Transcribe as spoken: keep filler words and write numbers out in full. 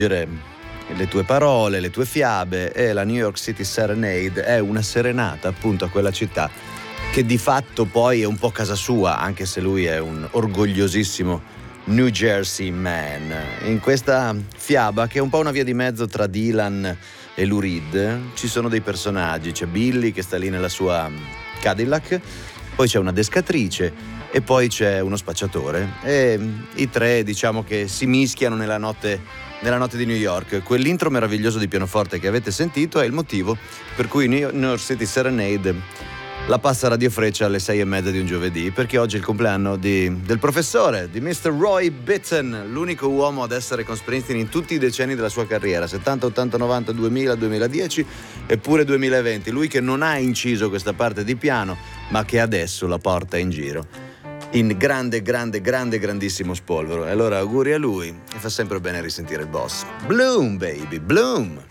le tue parole, le tue fiabe, e la New York City Serenade è una serenata appunto a quella città che di fatto poi è un po' casa sua, anche se lui è un orgogliosissimo New Jersey man. In questa fiaba, che è un po' una via di mezzo tra Dylan e Lou Reed, ci sono dei personaggi. C'è Billy che sta lì nella sua Cadillac, poi c'è una descatrice e poi c'è uno spacciatore, e i tre diciamo che si mischiano nella notte nella notte di New York. Quell'intro meraviglioso di pianoforte che avete sentito è il motivo per cui New York City Serenade la passa Radio Freccia alle sei e mezza di un giovedì, perché oggi è il compleanno di, del professore, di mister Roy Bittan, l'unico uomo ad essere con Springsteen in tutti i decenni della sua carriera, settanta, ottanta, novanta, duemila, duemiladieci e pure duemilaventi. Lui che non ha inciso questa parte di piano, ma che adesso la porta in giro in grande, grande, grande, grandissimo spolvero. E allora auguri a lui, e fa sempre bene risentire il boss. Bloom, baby, bloom!